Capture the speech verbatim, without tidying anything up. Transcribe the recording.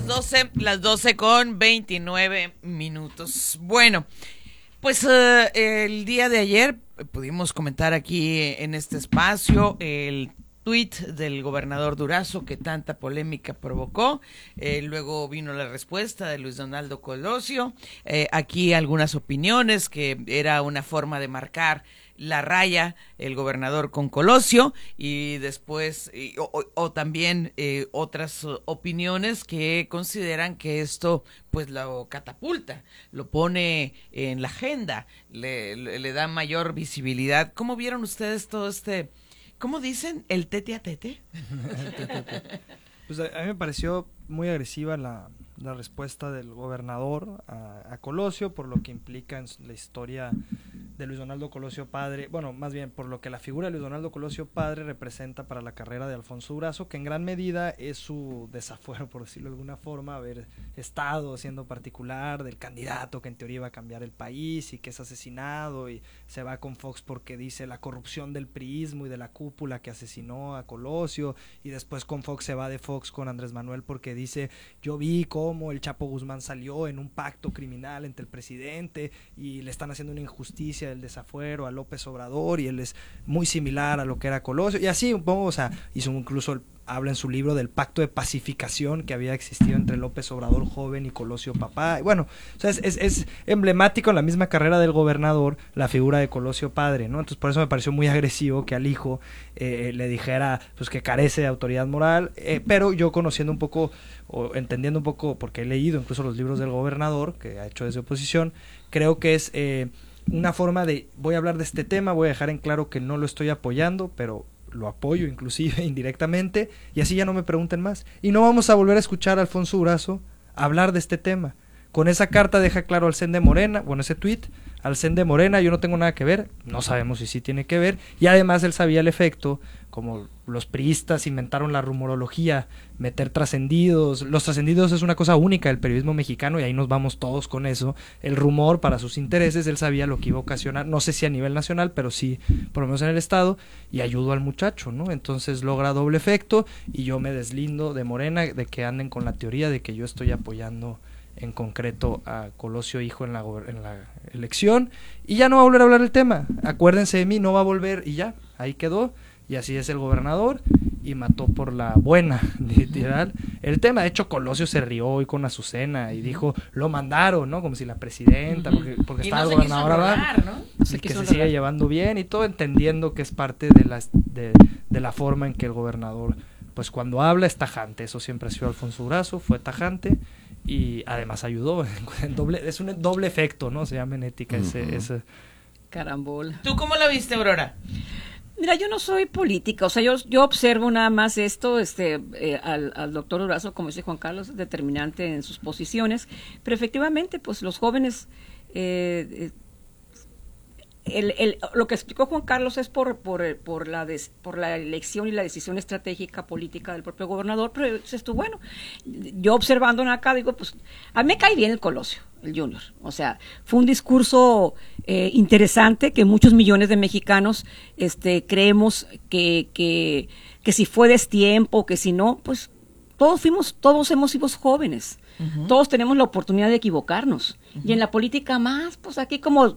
las doce, las doce con veintinueve minutos. Bueno, pues uh, el día de ayer pudimos comentar aquí en este espacio el tuit del gobernador Durazo que tanta polémica provocó. Eh, luego vino la respuesta de Luis Donaldo Colosio. Eh, aquí algunas opiniones que era una forma de marcar la raya el gobernador con Colosio, y después y, o, o también eh, otras opiniones que consideran que esto pues lo catapulta, lo pone en la agenda, le, le, le da mayor visibilidad. ¿Cómo vieron ustedes todo este, cómo dicen, el tete a tete? Pues a, a mí me pareció muy agresiva la, la respuesta del gobernador a, a Colosio, por lo que implica en la historia de Luis Donaldo Colosio padre, bueno, más bien por lo que la figura de Luis Donaldo Colosio padre representa para la carrera de Alfonso Durazo, que en gran medida es su desafuero, por decirlo de alguna forma, haber estado siendo particular del candidato que en teoría iba a cambiar el país y que es asesinado y se va con Fox porque dice la corrupción del priismo y de la cúpula que asesinó a Colosio, y después con Fox se va de Fox con Andrés Manuel porque dice yo vi cómo el Chapo Guzmán salió en un pacto criminal entre el presidente y le están haciendo una injusticia del desafuero a López Obrador y él es muy similar a lo que era Colosio, y así un poco, o sea, hizo incluso el, habla en su libro del pacto de pacificación que había existido entre López Obrador joven y Colosio papá, y bueno, o sea, es, es, es emblemático en la misma carrera del gobernador la figura de Colosio padre, ¿no? Entonces por eso me pareció muy agresivo que al hijo eh, le dijera pues que carece de autoridad moral, eh, pero yo conociendo un poco o entendiendo un poco, porque he leído incluso los libros del gobernador que ha hecho desde oposición, creo que es eh, una forma de, voy a hablar de este tema, voy a dejar en claro que no lo estoy apoyando, pero lo apoyo inclusive indirectamente, y así ya no me pregunten más. Y no vamos a volver a escuchar a Alfonso Durazo hablar de este tema. Con esa carta deja claro al C E N de Morena, bueno, ese tuit, al C E N de Morena, yo no tengo nada que ver, no sabemos si sí tiene que ver, y además él sabía el efecto, como los priistas inventaron la rumorología, meter trascendidos, los trascendidos es una cosa única del periodismo mexicano y ahí nos vamos todos con eso, el rumor para sus intereses, él sabía lo que iba a ocasionar, no sé si a nivel nacional, pero sí, por lo menos en el estado, y ayudó al muchacho, ¿no? Entonces logra doble efecto, y yo me deslindo de Morena, de que anden con la teoría de que yo estoy apoyando en concreto a Colosio hijo en la, en la elección, y ya no va a volver a hablar el tema, acuérdense de mí, no va a volver, y ya, ahí quedó, y así es el gobernador, y mató por la buena, literal, el tema. De hecho Colosio se rió hoy con Azucena y dijo, lo mandaron, ¿no? Como si la presidenta, porque, porque estaba no el gobernador abajo, ¿no? y que se sigue llevando bien y todo, entendiendo que es parte de la, de, de la forma en que el gobernador, pues cuando habla es tajante, eso siempre ha sido Alfonso Durazo, fue tajante, y además ayudó, en doble, es un doble efecto, ¿no? Se llama en ética uh-huh. ese, ese... Carambola. ¿Tú cómo lo viste, Aurora? Mira, yo no soy política, o sea, yo, yo observo nada más esto, este, eh, al, al doctor Durazo, como dice Juan Carlos, determinante en sus posiciones, pero efectivamente, pues los jóvenes, eh, el, el, lo que explicó Juan Carlos es por, por, por, la des, por la elección y la decisión estratégica política del propio gobernador, pero esto, bueno, yo observando acá, digo, pues, a mí me cae bien el Colosio, el Junior, o sea, fue un discurso eh, interesante que muchos millones de mexicanos este, creemos que, que, que si fue destiempo, que si no, pues todos fuimos, todos hemos sido jóvenes, uh-huh. todos tenemos la oportunidad de equivocarnos, uh-huh. y en la política más, pues aquí como